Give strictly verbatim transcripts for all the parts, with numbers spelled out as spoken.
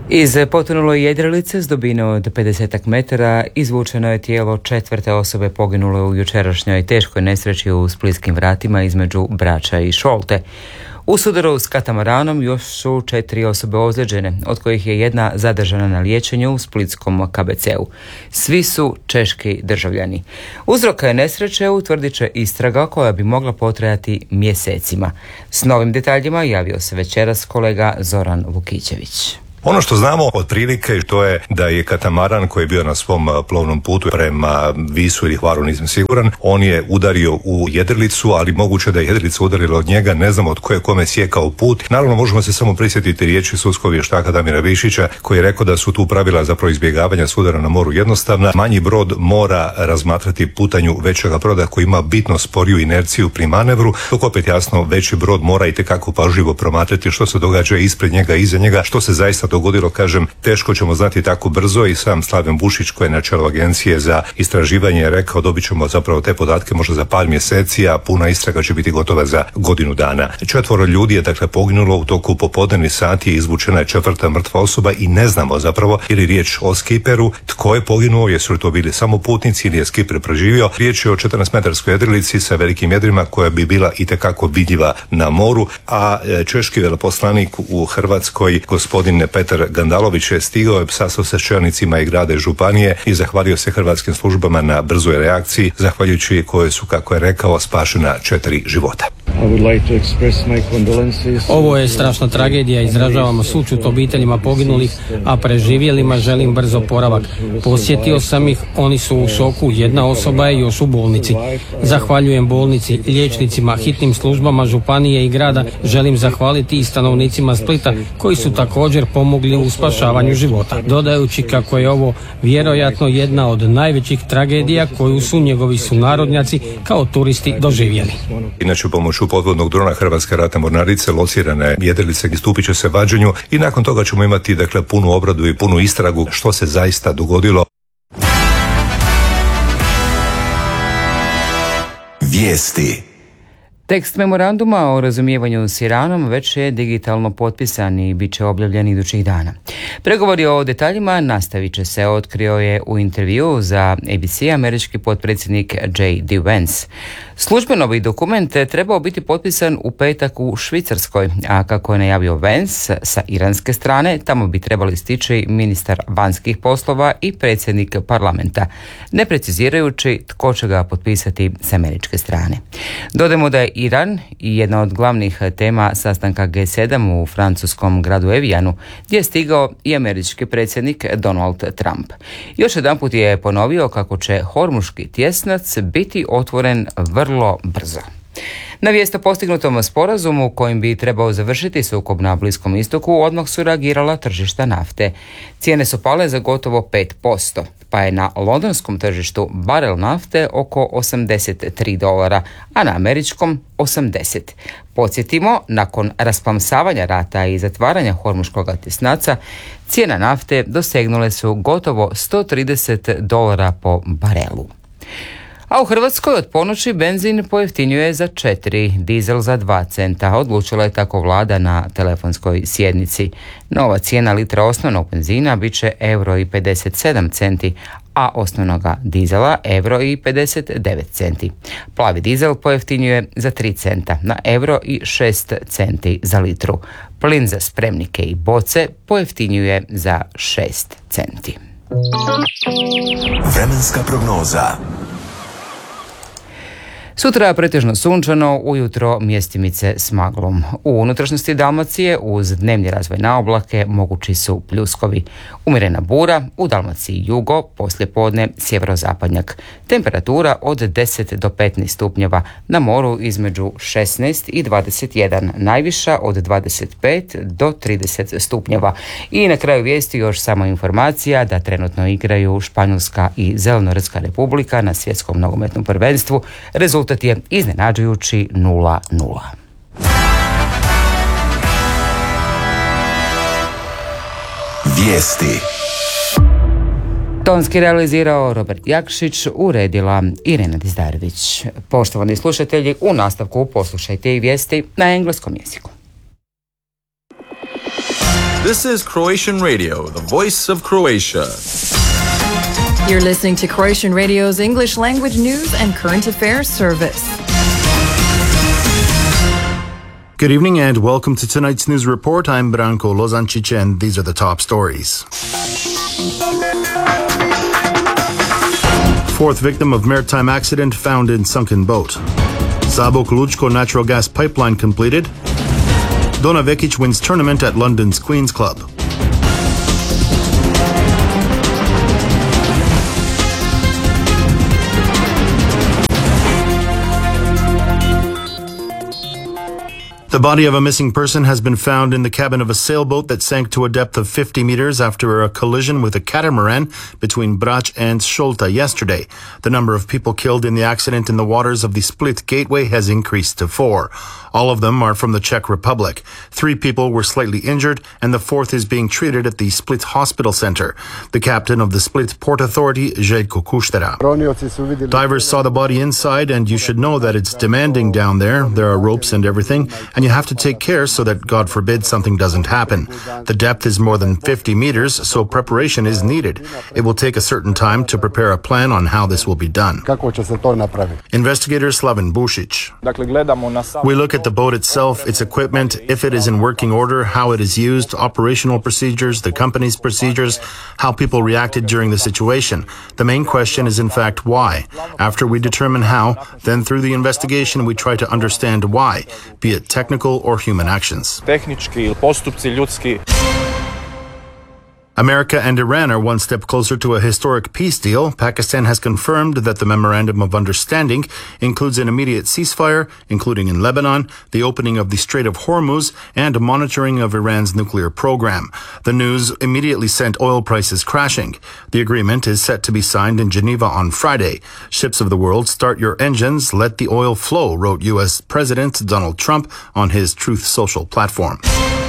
Iz potonule jedrilice s dubine od pedeset metara izvučeno je tijelo četvrte osobe poginule u jučerašnjoj teškoj nesreći u Splitskim vratima između Brača i Šolte. U sudaru s katamaranom još su četiri osobe ozlijeđene, od kojih je jedna zadržana na liječenju u splitskom K B C-u. Svi su češki državljani. Uzroka je nesreće utvrdit će istraga koja bi mogla potrajati mjesecima. S novim detaljima javio se večeras kolega Zoran Vukićević. Ono što znamo otprilike to je da je katamaran koji je bio na svom plovnom putu prema Visu ili Hvaru, nisam siguran, on je udario u jedrilicu, ali moguće da je jedrilica udarila od njega, ne znamo od koje kome sjekao put. Naravno možemo se samo prisjetiti riječi sudskog vještaka Damira Višića koji je rekao da su tu pravila zapravo izbjegavanja sudara na moru jednostavna. Manji brod mora razmatrati putanju većega broda koji ima bitno sporiju inerciju pri manevru, dok opet jasno veći brod mora itekako pažljivo promatrati što se događa ispred njega, iza njega, što se zaista dogodilo, kažem, teško ćemo znati tako brzo i sam Slaven Bušić koji je na čelu agencije za istraživanje je rekao dobit ćemo zapravo te podatke možda za par mjeseci, a puna istraga će biti gotova za godinu dana. Četvoro ljudi je dakle poginulo u toku popodnevnih sati, izvučena je četvrta mrtva osoba i ne znamo zapravo ili riječ o skiperu, tko je poginuo, jesu li to bili samo putnici ili je skiper preživio. Riječ je o četrnaestmetarskoj jedrilici sa velikim jedrima koja bi bila itekako vidljiva na moru, a češki veleposlanik u Hrvatskoj, gospodin Petar Gandalović, je stigao, sastao se s čelnicima i grada i županije i zahvalio se hrvatskim službama na brzoj reakciji, zahvaljujući koje su, kako je rekao, spašena četiri života. Ovo je strašna tragedija, izražavamo sućut obiteljima poginulih, a preživjelima želim brz oporavak. Posjetio sam ih, oni su u šoku, jedna osoba je još u bolnici. Zahvaljujem bolnici, liječnicima, hitnim službama županije i grada, želim zahvaliti i stanovnicima Splita koji su također pomogli u spašavanju života, dodajući kako je ovo vjerojatno jedna od najvećih tragedija koju su njegovi sunarodnjaci kao turisti doživjeli. Inače, pomoću podvodnog drona Hrvatske ratne mornarice locirane jedrilice stupit će se vađenju i nakon toga ćemo imati dakle punu obradu i punu istragu što se zaista dogodilo. Vijesti. Tekst memoranduma o razumijevanju s Iranom već je digitalno potpisan i bit će objavljen idućih dana. Pregovori o detaljima nastavit će se, otkrio je u intervju za A B C američki potpredsjednik J D Vance. Službeno bi dokument trebao biti potpisan u petak u Švicarskoj, a kako je najavio Vance, sa iranske strane tamo bi trebali stići ministar vanjskih poslova i predsjednik parlamenta, ne precizirajući tko će ga potpisati s američke strane. Dodajmo da je Iran i jedna od glavnih tema sastanka G sedam u francuskom gradu Evijanu, gdje je stigao i američki predsjednik Donald Trump. Još jedanput je ponovio kako će Hormuški tjesnac biti otvoren vrlo brzo. Na vijest o postignutom sporazumu kojim bi trebao završiti sukob na Bliskom istoku odmah su reagirala tržišta nafte. Cijene su pale za gotovo pet posto, pa je na londonskom tržištu barel nafte oko osamdeset tri dolara, a na američkom osamdeset. Podsjetimo, nakon rasplamsavanja rata i zatvaranja Hormuškog tjesnaca, cijena nafte dosegnule su gotovo sto trideset dolara po barelu. A u Hrvatskoj od ponoći benzin pojeftinjuje za četiri, dizel za dva centa. Odlučila je tako vlada na telefonskoj sjednici. Nova cijena litra osnovnog benzina bit će euro i pedeset sedam centi, a osnovnoga dizela euro i pedeset devet centi. Plavi dizel pojeftinjuje za tri centa, na euro i šest centi za litru. Plin za spremnike i boce pojeftinjuje za šest centi. Vremenska prognoza. Sutra pretežno sunčano, ujutro mjestimice s maglom. U unutrašnjosti Dalmacije uz dnevni razvoj na oblake mogući su pljuskovi. Umjerena bura, u Dalmaciji jugo, poslijepodne sjeverozapadnjak. Temperatura od deset do petnaest stupnjeva, na moru između šesnaest i dvadeset jedan, najviša od dvadeset pet do trideset stupnjeva. I na kraju vijesti još samo informacija da trenutno igraju Španjolska i Zelenorodska republika na svjetskom nogometnom prvenstvu. Rezultat je iznenađujući nula nula. Vijesti. Tonski realizirao Robert Jakšić, uredila Irena Dizdarević. Poštovani slušatelji, u nastavku poslušajte i vijesti na engleskom jeziku. This is Croatian Radio, the voice of Croatia. You're listening to Croatian Radio's English language news and current affairs service. Good evening and welcome to tonight's news report. I'm Branko Lozancic and these are the top stories. Fourth victim of maritime accident found in sunken boat. Zabok-Lučko natural gas pipeline completed. Dona Vekic wins tournament at London's Queen's Club. The body of a missing person has been found in the cabin of a sailboat that sank to a depth of fifty meters after a collision with a catamaran between Brač and Šolta yesterday. The number of people killed in the accident in the waters of the Split Gateway has increased to four. All of them are from the Czech Republic. Three people were slightly injured, and the fourth is being treated at the Split Hospital Center. The captain of the Split Port Authority, Željko Kuštera. Divers saw the body inside, and you should know that it's demanding down there. There are ropes and everything, and you have to take care so that, God forbid, something doesn't happen. The depth is more than fifty meters, so preparation is needed. It will take a certain time to prepare a plan on how this will be done. Investigator Slaven Bušić. We look at the boat itself, its equipment, if it is in working order, how it is used, operational procedures, the company's procedures, how people reacted during the situation. The main question is in fact why. After we determine how, then through the investigation we try to understand why, be it technical or human actions. Tehnički ili postupci ljudski. America and Iran are one step closer to a historic peace deal. Pakistan has confirmed that the Memorandum of Understanding includes an immediate ceasefire, including in Lebanon, the opening of the Strait of Hormuz, and monitoring of Iran's nuclear program. The news immediately sent oil prices crashing. The agreement is set to be signed in Geneva on Friday. Ships of the world, start your engines, let the oil flow, wrote U S President Donald Trump on his Truth Social platform.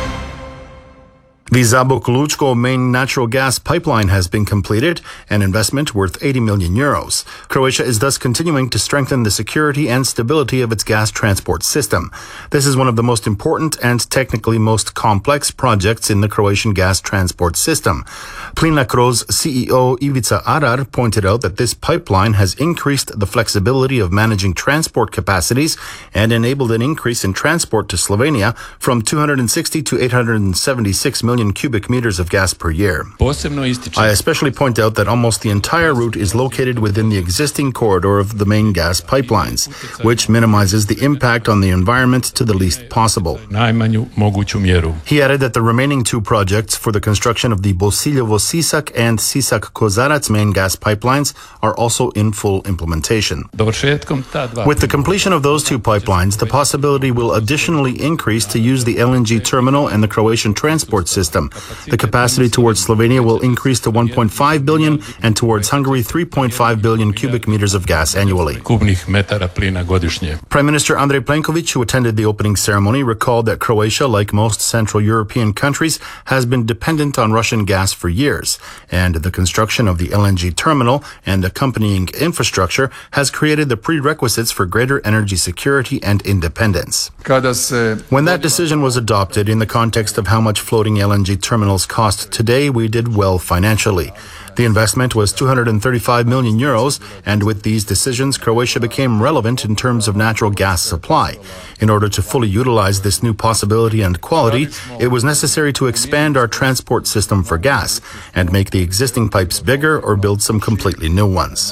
The Zabok-Lučko main natural gas pipeline has been completed, an investment worth eighty million euros. Croatia is thus continuing to strengthen the security and stability of its gas transport system. This is one of the most important and technically most complex projects in the Croatian gas transport system. Plinacro's C E O Ivica Arar pointed out that this pipeline has increased the flexibility of managing transport capacities and enabled an increase in transport to Slovenia from two hundred sixty to eight hundred seventy-six million cubic meters of gas per year. I especially point out that almost the entire route is located within the existing corridor of the main gas pipelines, which minimizes the impact on the environment to the least possible. He added that the remaining two projects for the construction of the Bosiljevo-Sisak and Sisak-Kozarac main gas pipelines are also in full implementation. With the completion of those two pipelines, the possibility will additionally increase to use the L N G terminal and the Croatian transport system. The capacity towards Slovenia will increase to one point five billion and towards Hungary three point five billion cubic meters of gas annually. Prime Minister Andrej Plenković, who attended the opening ceremony, recalled that Croatia, like most Central European countries, has been dependent on Russian gas for years, and the construction of the L N G terminal and accompanying infrastructure has created the prerequisites for greater energy security and independence. When that decision was adopted in the context of how much floating L N G terminals cost today, we did well financially. The investment was two hundred thirty-five million euros, and with these decisions, Croatia became relevant in terms of natural gas supply. In order to fully utilize this new possibility and quality, it was necessary to expand our transport system for gas and make the existing pipes bigger or build some completely new ones.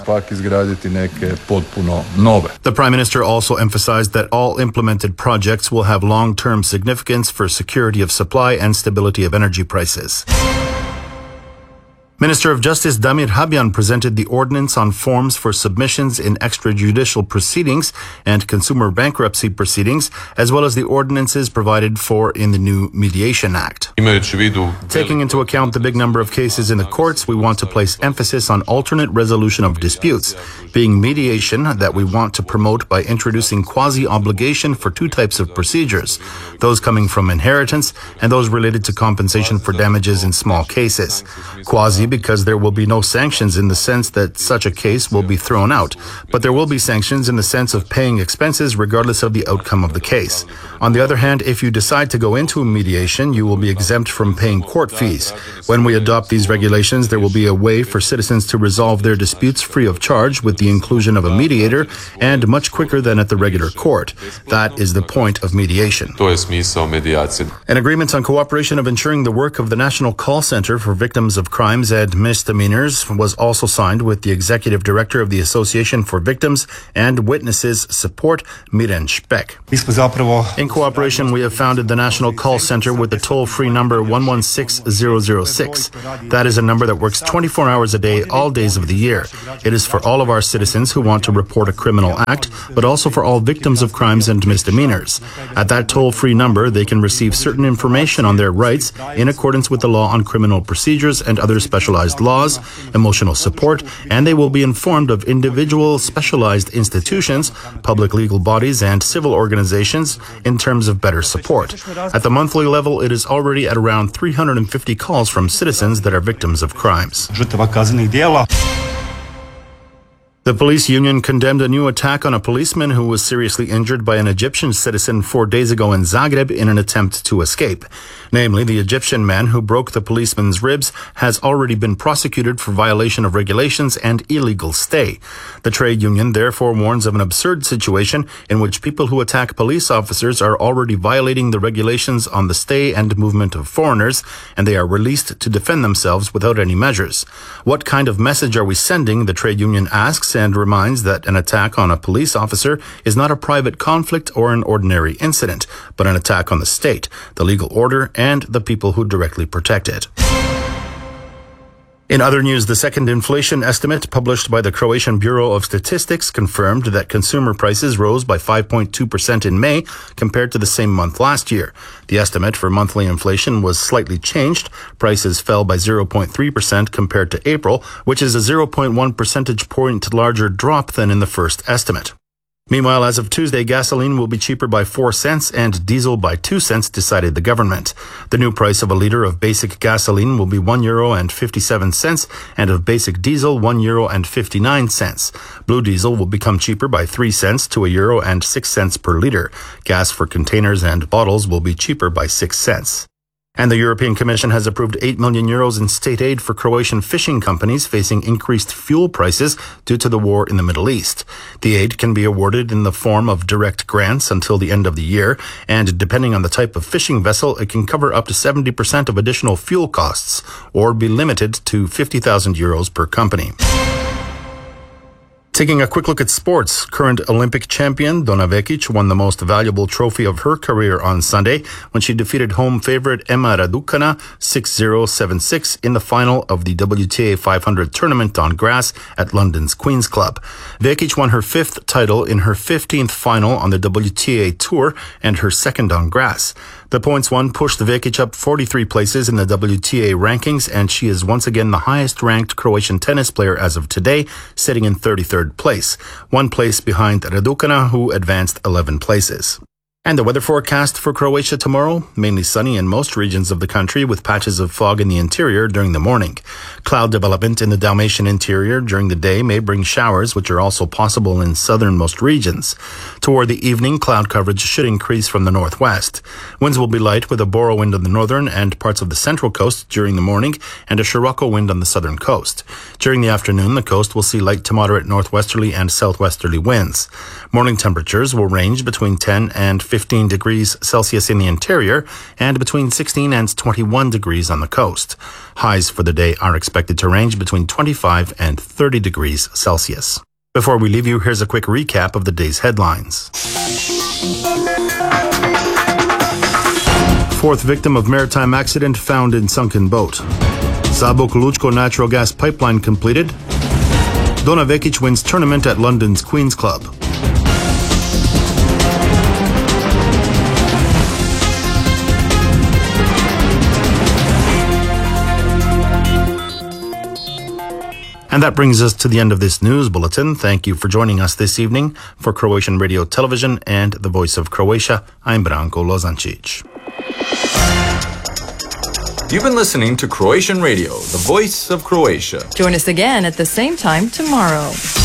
The Prime Minister also emphasized that all implemented projects will have long-term significance for security of supply and stability of energy prices. Minister of Justice Damir Habjan presented the ordinance on forms for submissions in extrajudicial proceedings and consumer bankruptcy proceedings, as well as the ordinances provided for in the new Mediation Act. Taking into account the big number of cases in the courts, we want to place emphasis on alternate resolution of disputes, being mediation that we want to promote by introducing quasi-obligation for two types of procedures, those coming from inheritance and those related to compensation for damages in small cases. Quasi because there will be no sanctions in the sense that such a case will be thrown out, but there will be sanctions in the sense of paying expenses regardless of the outcome of the case. On the other hand, if you decide to go into a mediation, you will be exempt from paying court fees. When we adopt these regulations, there will be a way for citizens to resolve their disputes free of charge with the inclusion of a mediator and much quicker than at the regular court. That is the point of mediation. An agreement on cooperation of ensuring the work of the National Call Center for Victims of Crimes and Misdemeanors was also signed with the Executive Director of the Association for Victims and Witnesses Support, Miren Špek. In cooperation, we have founded the National Call Center with the toll-free number one one six zero zero six. That is a number that works twenty-four hours a day, all days of the year. It is for all of our citizens who want to report a criminal act, but also for all victims of crimes and misdemeanors. At that toll-free number, they can receive certain information on their rights in accordance with the law on criminal procedures and other specialized laws, emotional support, and they will be informed of individual specialized institutions, public legal bodies, and civil organizations in terms of better support. At the monthly level, it is already at around three hundred fifty calls from citizens that are victims of crimes. The police union condemned a new attack on a policeman who was seriously injured by an Egyptian citizen four days ago in Zagreb in an attempt to escape. Namely, the Egyptian man who broke the policeman's ribs has already been prosecuted for violation of regulations and illegal stay. The trade union therefore warns of an absurd situation in which people who attack police officers are already violating the regulations on the stay and movement of foreigners, and they are released to defend themselves without any measures. What kind of message are we sending, the trade union asks, and reminds that an attack on a police officer is not a private conflict or an ordinary incident, but an attack on the state, the legal order, and the people who directly protect it. In other news, the second inflation estimate published by the Croatian Bureau of Statistics confirmed that consumer prices rose by five point two percent in May compared to the same month last year. The estimate for monthly inflation was slightly changed. Prices fell by zero point three percent compared to April, which is a zero point one percentage point larger drop than in the first estimate. Meanwhile, as of Tuesday, gasoline will be cheaper by four cents and diesel by two cents, decided the government. The new price of a litre of basic gasoline will be one euro and fifty-seven cents, and of basic diesel, one euro and fifty-nine cents. Blue diesel will become cheaper by three cents to a euro and six cents per litre. Gas for containers and bottles will be cheaper by six cents. And the European Commission has approved eight million euros in state aid for Croatian fishing companies facing increased fuel prices due to the war in the Middle East. The aid can be awarded in the form of direct grants until the end of the year, and depending on the type of fishing vessel, it can cover up to seventy percent of additional fuel costs or be limited to fifty thousand euros per company. Taking a quick look at sports, current Olympic champion Donna Vekic won the most valuable trophy of her career on Sunday when she defeated home favorite Emma Raducanu six zero, seven six in the final of the W T A five hundred tournament on grass at London's Queen's Club. Vekic won her fifth title in her fifteenth final on the W T A Tour and her second on grass. The points won pushed Vekic up forty-three places in the W T A rankings, and she is once again the highest-ranked Croatian tennis player as of today, sitting in thirty-third place, one place behind Raducanu, who advanced eleven places. And the weather forecast for Croatia tomorrow, mainly sunny in most regions of the country with patches of fog in the interior during the morning. Cloud development in the Dalmatian interior during the day may bring showers, which are also possible in southernmost regions. Toward the evening, cloud coverage should increase from the northwest. Winds will be light with a boro wind on the northern and parts of the central coast during the morning and a Scirocco wind on the southern coast. During the afternoon, the coast will see light to moderate northwesterly and southwesterly winds. Morning temperatures will range between ten and fifteen degrees Celsius in the interior and between sixteen and twenty-one degrees on the coast. Highs for the day are expected to range between twenty-five and thirty degrees Celsius. Before we leave you, here's a quick recap of the day's headlines. Fourth victim of maritime accident found in sunken boat. Zabok-Lučko natural gas pipeline completed. Donna Vekic wins tournament at London's Queen's Club. And that brings us to the end of this news bulletin. Thank you for joining us this evening. For Croatian Radio Television and the Voice of Croatia, I'm Branko Lozancic. You've been listening to Croatian Radio, the voice of Croatia. Join us again at the same time tomorrow.